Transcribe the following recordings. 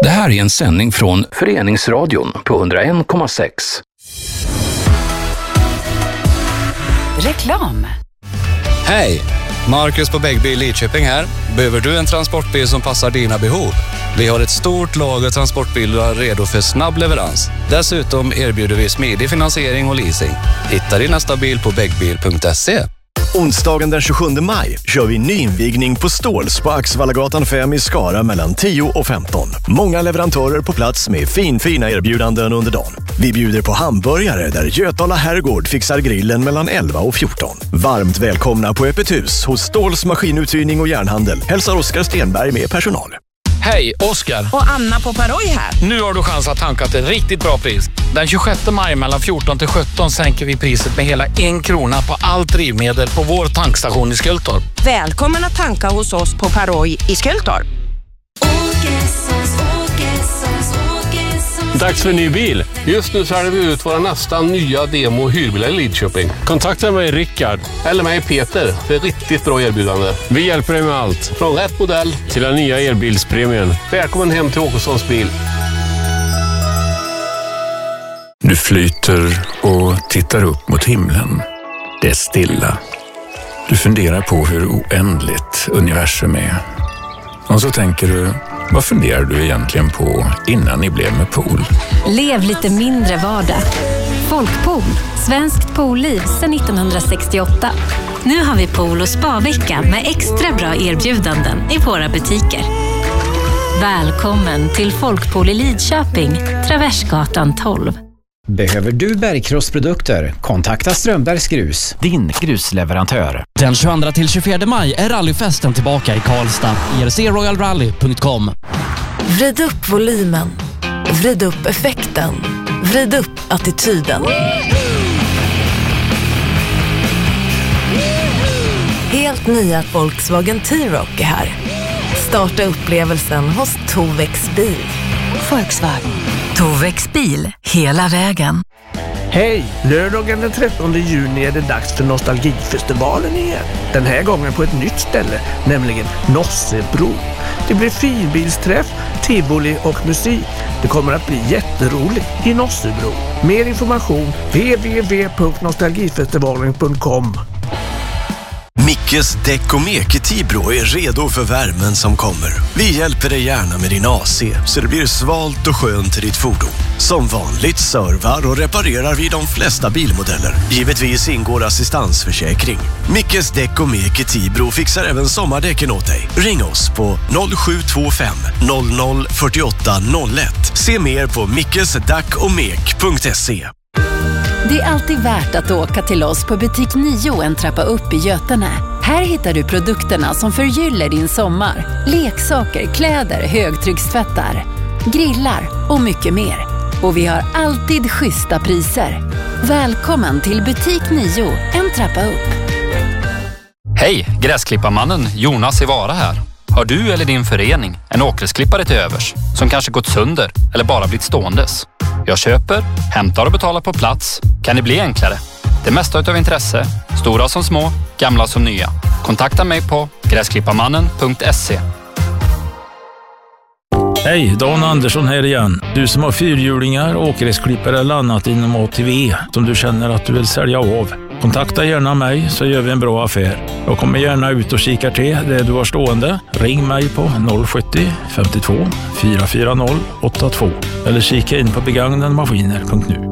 Det här är en sändning från Föreningsradion på 101,6. Reklam. Hej! Marcus på Bäggbil Lidköping här. Behöver du en transportbil som passar dina behov? Vi har ett stort lager transportbilar redo för snabb leverans. Dessutom erbjuder vi smidig finansiering och leasing. Hitta din nästa bil på bäggbil.se. Onsdagen den 27 maj kör vi nyinvigning på Ståls på Axvallagatan 5 i Skara mellan 10 och 15. Många leverantörer på plats med fina erbjudanden under dagen. Vi bjuder på hamburgare där Götala Herrgård fixar grillen mellan 11 och 14. Varmt välkomna på öppet hus hos Ståls maskinuthyrning och järnhandel. Hälsar Oskar Stenberg med personal. Hej, Oskar. Och Anna på Paroj här. Nu har du chans att tanka till ett riktigt bra pris. Den 26 maj mellan 14 till 17 sänker vi priset med hela 1 krona på allt drivmedel på vår tankstation i Skultorp. Välkommen att tanka hos oss på Paroj i Skultorp. Dags för en ny bil. Just nu säljer vi ut våra nästan nya demo- och hyrbilar i Lidköping. Kontakta mig Rickard eller mig Peter för ett riktigt bra erbjudande. Vi hjälper dig med allt. Från rätt modell till den nya elbilspremien. Välkommen hem till Åkessons bil. Du flyter och tittar upp mot himlen. Det är stilla. Du funderar på hur oändligt universum är. Och så tänker du, vad funderar du egentligen på innan ni blev med pool? Lev lite mindre vardag. Folkpool, svenskt poolliv sedan 1968. Nu har vi pool- och spa-vecka med extra bra erbjudanden i våra butiker. Välkommen till Folkpool i Lidköping, Traversgatan 12. Behöver du bergkrossprodukter? Kontakta Strömbergs Grus, din grusleverantör. Den 22 till 24 maj är rallyfesten tillbaka i Karlstad. ircroyalrally.com. Vrid upp volymen. Vrid upp effekten. Vrid upp attityden. Helt nya Volkswagen T-Roc är här. Starta upplevelsen hos Tovex bil. Volkswagen. Tovex bil, hela vägen. Hej! Lördagen den 13 juni är det dags för Nostalgifestivalen igen. Den här gången på ett nytt ställe, nämligen Nossebro. Det blir finbilsträff, tivoli och musik. Det kommer att bli jätteroligt i Nossebro. Mer information www.nostalgifestivalen.com. Mickes däck och meke Tibro är redo för värmen som kommer. Vi hjälper dig gärna med din AC så det blir svalt och skönt i ditt fordon. Som vanligt servar och reparerar vi de flesta bilmodeller. Givetvis ingår assistansförsäkring. Mickes däck och meke Tibro fixar även sommardäcken åt dig. Ring oss på 0725 00 48 01. Se mer på mickesdackomek.se. Det är alltid värt att åka till oss på butik 9 en trappa upp i Götene. Här hittar du produkterna som förgyller din sommar. Leksaker, kläder, högtryckstvättar, grillar och mycket mer. Och vi har alltid schyssta priser. Välkommen till butik 9 en trappa upp. Hej, gräsklipparmannen Jonas i Vara här. Har du eller din förening en åkgräsklippare till övers som kanske gått sönder eller bara blivit ståendes? Jag köper, hämtar och betalar på plats. Kan det bli enklare? Det mesta utav intresse, stora som små, gamla som nya. Kontakta mig på gräsklipparmannen.se. Hej, Dan Andersson här igen. Du som har fyrhjulingar, åkgräsklippare eller annat inom ATV som du känner att du vill sälja av. Kontakta gärna mig så gör vi en bra affär. Jag kommer gärna ut och kikar till det du har stående. Ring mig på 070 52 440 82 eller kika in på begagnadmaskiner.nu.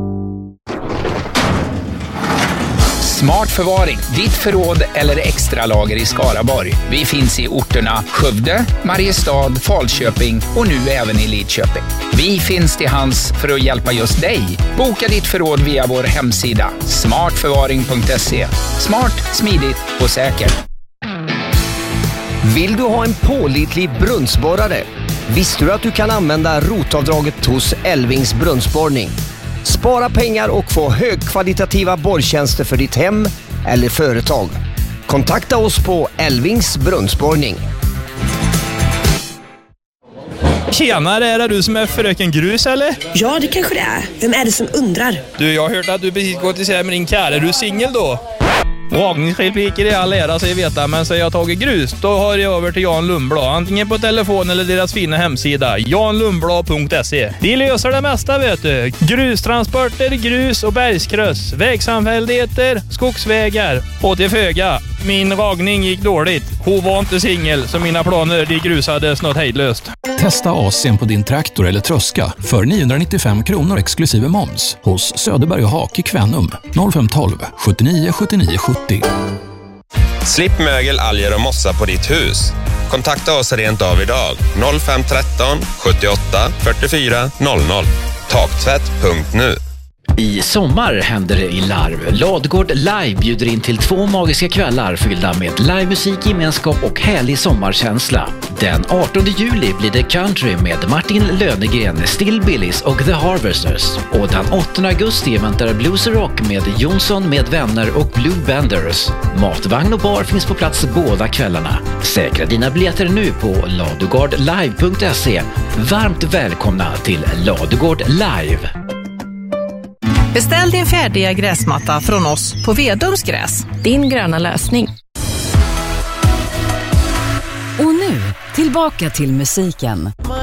Smart förvaring, ditt förråd eller extra lager i Skaraborg. Vi finns i orterna Skövde, Mariestad, Falköping och nu även i Lidköping. Vi finns till hands för att hjälpa just dig. Boka ditt förråd via vår hemsida smartförvaring.se. Smart, smidigt och säkert. Vill du ha en pålitlig brunnsborrare? Visste du att du kan använda rotavdraget hos Elvings brunnsborrning? Spara pengar och få högkvalitativa borrtjänster för ditt hem eller företag. Kontakta oss på Elvings brunnsborrning. Tjenare, är det du som är fröken Grus eller? Ja, det kanske det är. Vem är det som undrar? Du, jag har hört att du precis gått isär med din kär. Är du singel då? Ragningsrepliker i all ära, säger veta, men så jag tagit grus, då har jag över till Jan Lundblad. Antingen på telefon eller deras fina hemsida, janlundblad.se. De löser det mesta, vet du. Grustransporter, grus och bergskryss, vägsamfälligheter, skogsvägar och till föga. Min ragning gick dåligt. Hon var inte singel, så mina planer de grusades något hejdlöst. Testa AC:n på din traktor eller tröska för 995 kronor exklusive moms hos Söderberg och Hak i Kvänum 0512 79 79 70. Slipp mögel, alger och mossa på ditt hus. Kontakta oss rent av idag 0513 78 44 00. Taktvätt.nu. I sommar händer det i Larv. Ladugård Live bjuder in till 2 magiska kvällar fyllda med livemusik, gemenskap och härlig sommarkänsla. Den 18 juli blir det country med Martin Lönegren, Still Billys och The Harvesters. Och den 8 augusti väntar blues och rock med Jonsson med vänner och Blue Benders. Matvagn och bar finns på plats båda kvällarna. Säkra dina biljetter nu på ladugårdlive.se. Varmt välkomna till Ladugård Live. Beställ din färdiga gräsmatta från oss på Vedums gräs. Din gröna lösning. Och nu, tillbaka till musiken.